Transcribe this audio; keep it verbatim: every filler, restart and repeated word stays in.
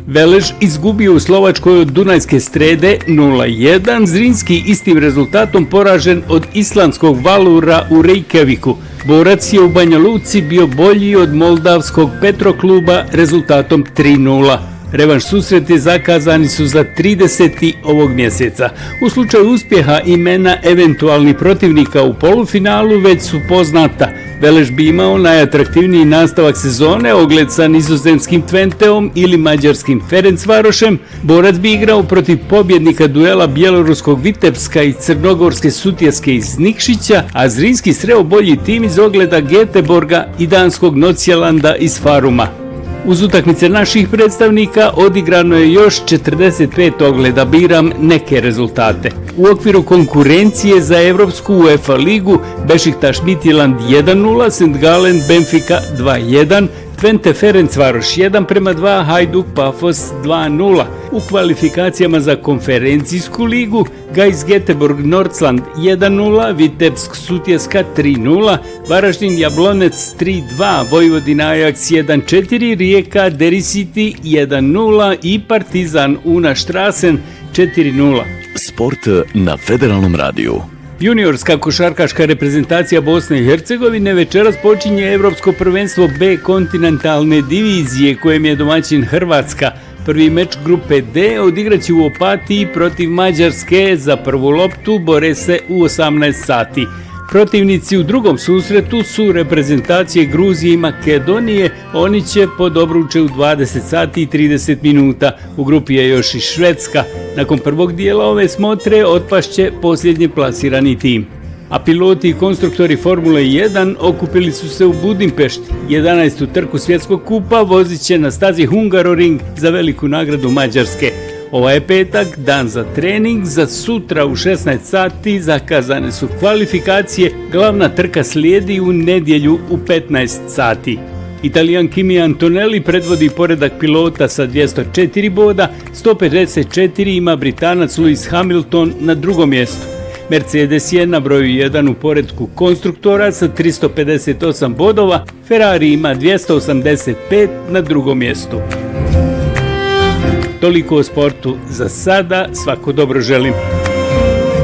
Velež izgubio u Slovačkoj od Dunajske Strede nula jedan, Zrinski istim rezultatom poražen od islandskog Valura u Reykjaviku. Borac je u Banja Luci bio bolji od moldavskog Petrokluba rezultatom tri nula. Revanš susreti zakazani su za trideseti ovog mjeseca. U slučaju uspjeha imena eventualnih protivnika u polufinalu već su poznata. Velež bi imao najatraktivniji nastavak sezone, ogled sa nizozemskim Twenteom ili mađarskim Ferencvarošem. Borac bi igrao protiv pobjednika duela bjeloruskog Vitebska i crnogorske Sutjeske iz Nikšića, a Zrinski sreo bolji tim iz ogleda Göteborga i danskog Nocjelanda iz Faruma. Uz utakmice naših predstavnika odigrano je još četrdeset pet ogleda, biram neke rezultate. U okviru konkurencije za Evropsku UEFA ligu Bešiktaš Midtjylland jedan nula, St. Gallen Benfica dva jedan, Twente Ferencvaroš jedan prema dva, Hajduk Pafos dva nula. U kvalifikacijama za konferencijsku ligu Gais Göteborg Nordsland jedan nula, Vitebsk Sutjeska tri nula, Varaždin Jablonec tri dva, Vojvodina Ajax jedan četiri, Rijeka Derisiti jedan nula i Partizan Una Strassen četiri nula. Sport na Federalnom radiju. Juniorska košarkaška reprezentacija Bosne i Hercegovine večeras počinje Evropsko prvenstvo B kontinentalne divizije kojem je domaćin Hrvatska. Prvi meč grupe D odigraće u Opatiji protiv Mađarske, za prvu loptu bore se u osamnaest sati. Protivnici u drugom susretu su reprezentacije Gruzije i Makedonije, oni će pod obruče u dvadeset sati i trideset minuta. U grupi je još i Švedska. Nakon prvog dijela ove smotre otpašće posljednji plasirani tim. A piloti i konstruktori Formule jedan okupili su se u Budimpešti. jedanaestu trku svjetskog kupa vozit će na stazi Hungaroring za veliku nagradu Mađarske. Ovaj je petak, dan za trening, za sutra u šesnaest sati zakazane su kvalifikacije, glavna trka slijedi u nedjelju u petnaest sati. Italijan Kimi Antonelli predvodi poredak pilota sa dvjesto četiri boda, sto pedeset četiri ima Britanac Lewis Hamilton na drugom mjestu. Mercedes je na broju jedan u poredku konstruktora sa tristo pedeset osam bodova, Ferrari ima dvjesto osamdeset pet na drugom mjestu. Toliko o sportu za sada, svako dobro želim.